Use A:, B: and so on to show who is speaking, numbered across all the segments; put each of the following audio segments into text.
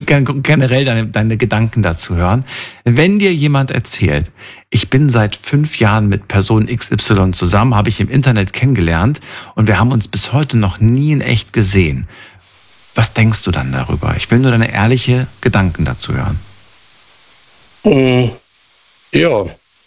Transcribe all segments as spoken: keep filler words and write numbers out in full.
A: gerne generell deine, deine Gedanken dazu hören. Wenn dir jemand erzählt, ich bin seit fünf Jahren mit Person X Y zusammen, habe ich im Internet kennengelernt und wir haben uns bis heute noch nie in echt gesehen. Was denkst du dann darüber? Ich will nur deine ehrliche Gedanken dazu hören.
B: Mm, ja.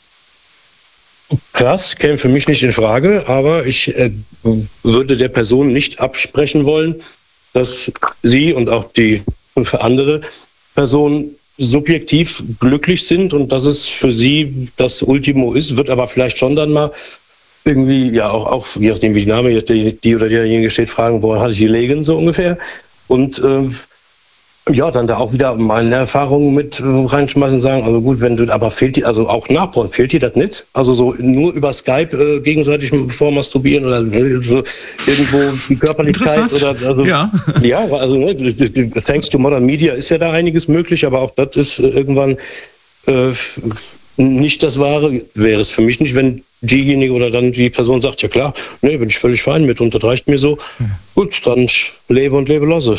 B: Krass, käme für mich nicht in Frage, aber ich äh, würde der Person nicht absprechen wollen, dass sie und auch die für andere Personen subjektiv glücklich sind und dass es für sie das Ultimo ist, wird aber vielleicht schon dann mal irgendwie, ja auch, auch je nachdem wie die Name die, die oder derjenige steht, fragen, woran hatte ich gelegen, so ungefähr. Und äh, ja, dann da auch wieder meine Erfahrungen mit äh, reinschmeißen und sagen, also gut, wenn du, aber fehlt dir, also auch nachbauen, fehlt dir das nicht? Also so nur über Skype äh, gegenseitig vormasturbieren oder äh, so irgendwo die Körperlichkeit oder, also,
A: ja.
B: Ja, also ne, thanks to modern media ist ja da einiges möglich, aber auch das ist äh, irgendwann äh, nicht das Wahre, wäre es für mich nicht, wenn diejenige oder dann die Person sagt, ja klar, nee, bin ich völlig fein mit und das reicht mir so. Ja. Gut, dann lebe und lebe lasse.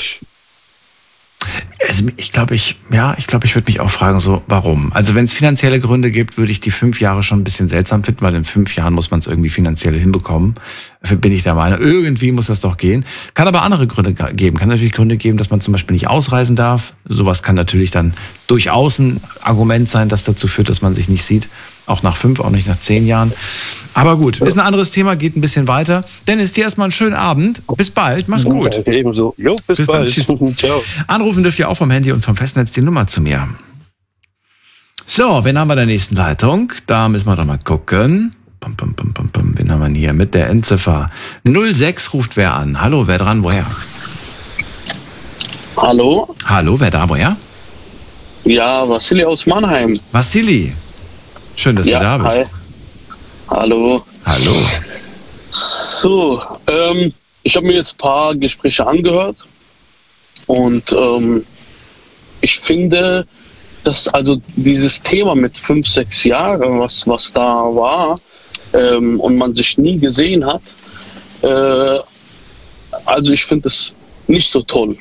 A: Also ich glaube, ich, ja, ich glaube, ich würde mich auch fragen, so, warum? Also wenn es finanzielle Gründe gibt, würde ich die fünf Jahre schon ein bisschen seltsam finden, weil in fünf Jahren muss man es irgendwie finanziell hinbekommen. Dafür bin ich der Meinung, irgendwie muss das doch gehen. Kann aber andere Gründe geben. Kann natürlich Gründe geben, dass man zum Beispiel nicht ausreisen darf. Sowas kann natürlich dann durchaus ein Argument sein, das dazu führt, dass man sich nicht sieht. Auch nach fünf, auch nicht nach zehn Jahren. Aber gut, ist ein anderes Thema, geht ein bisschen weiter. Dennis, dir erstmal einen schönen Abend. Bis bald, mach's gut.
B: Danke, ebenso. Jo, bis, bis bald.
A: Dann, ciao. Anrufen dürft ihr auch vom Handy und vom Festnetz die Nummer zu mir. So, wen haben wir in der nächsten Leitung? Da müssen wir doch mal gucken. Pum, pum, pum, pum, pum. Wen haben wir hier mit der Endziffer? null sechs ruft wer an. Hallo, wer dran, woher?
C: Hallo?
A: Hallo, wer da, woher?
C: Ja, Vassili aus Mannheim.
A: Vassili. Schön, dass
C: ja,
A: du da bist.
C: Hi. Hallo.
A: Hallo.
C: So, ähm, ich habe mir jetzt ein paar Gespräche angehört und ähm, ich finde, dass also dieses Thema mit fünf, sechs Jahren, was, was da war ähm, und man sich nie gesehen hat, äh, also ich finde es nicht so toll.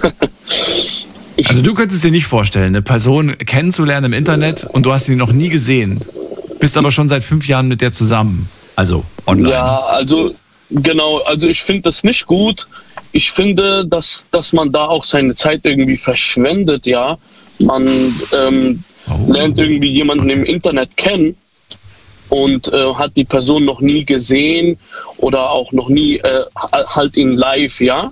A: Ich also du könntest dir nicht vorstellen, eine Person kennenzulernen im Internet und du hast sie noch nie gesehen, bist aber schon seit fünf Jahren mit der zusammen, also online.
C: Ja, also genau, also ich finde das nicht gut. Ich finde, dass, dass man da auch seine Zeit irgendwie verschwendet, ja. Man ähm, oh. lernt irgendwie jemanden okay. im Internet kennen und äh, hat die Person noch nie gesehen oder auch noch nie äh, halt in live, ja.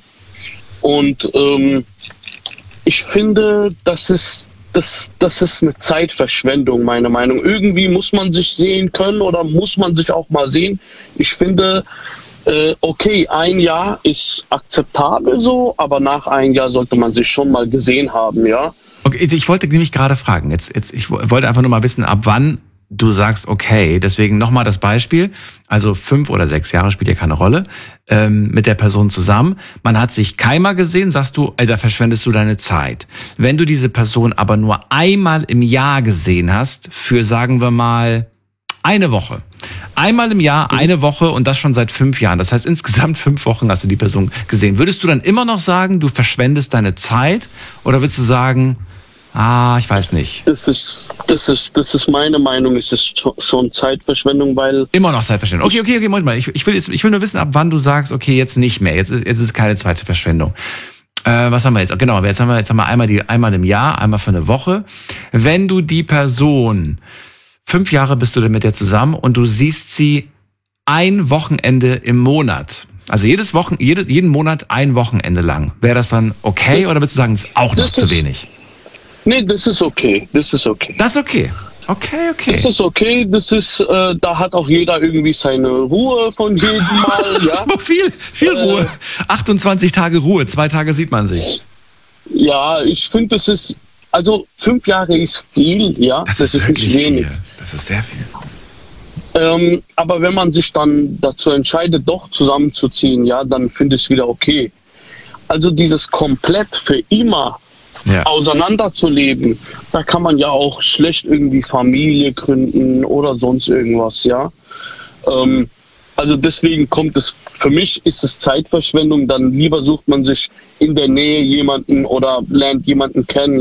C: Und ähm, ich finde, das ist, das, das ist eine Zeitverschwendung, meiner Meinung nach. Irgendwie muss man sich sehen können oder muss man sich auch mal sehen. Ich finde, äh, okay, ein Jahr ist akzeptabel so, aber nach einem Jahr sollte man sich schon mal gesehen haben, ja.
A: Okay, ich wollte nämlich gerade fragen, jetzt, jetzt, ich wollte einfach nur mal wissen, ab wann du sagst, okay, deswegen nochmal das Beispiel, also fünf oder sechs Jahre spielt ja keine Rolle, ähm, mit der Person zusammen, man hat sich keinmal gesehen, sagst du, ey, da verschwendest du deine Zeit. Wenn du diese Person aber nur einmal im Jahr gesehen hast, für sagen wir mal eine Woche, einmal im Jahr, eine Woche und das schon seit fünf Jahren, das heißt insgesamt fünf Wochen hast du die Person gesehen, würdest du dann immer noch sagen, du verschwendest deine Zeit oder würdest du sagen, ah, ich weiß nicht.
C: Das ist, das ist, das ist meine Meinung. Es ist schon Zeitverschwendung, weil...
A: Immer noch Zeitverschwendung. Okay, okay, okay, Moment mal. Ich, ich, will jetzt, ich will nur wissen, ab wann du sagst, okay, jetzt nicht mehr. Jetzt ist, jetzt ist keine zweite Verschwendung. Äh, was haben wir jetzt? Genau, jetzt haben wir, jetzt haben wir einmal, die, einmal im Jahr, einmal für eine Woche. Wenn du die Person, fünf Jahre bist du mit der zusammen und du siehst sie ein Wochenende im Monat, also jedes Wochen, jede, jeden Monat ein Wochenende lang, wäre das dann okay oder würdest du sagen, das ist auch noch das zu ist wenig?
C: Nee, das ist okay. Das ist okay.
A: Das ist okay. Okay, okay.
C: Das ist okay. Das ist, äh, da hat auch jeder irgendwie seine Ruhe von jedem Mal. Ja.
A: Aber viel, viel Ruhe. Äh, achtundzwanzig Tage Ruhe. Zwei Tage sieht man sich.
C: Ja, ich finde, das ist, also fünf Jahre ist viel, ja.
A: Das, das ist, ist nicht wenig. Viel. Das ist sehr viel.
C: Ähm, aber wenn man sich dann dazu entscheidet, doch zusammenzuziehen, ja, dann finde ich es wieder okay. Also dieses komplett für immer ja. auseinanderzuleben, da kann man ja auch schlecht irgendwie Familie gründen oder sonst irgendwas, ja. Ähm, also deswegen kommt es, für mich ist es Zeitverschwendung, dann lieber sucht man sich in der Nähe jemanden oder lernt jemanden kennen,